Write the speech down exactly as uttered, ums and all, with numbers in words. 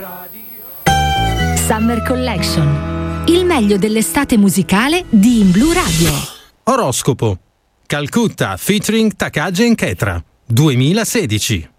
Summer Collection, il meglio dell'estate musicale di In Blu Radio. Oroscopo. Calcutta featuring Takagi and Ketra duemilasedici.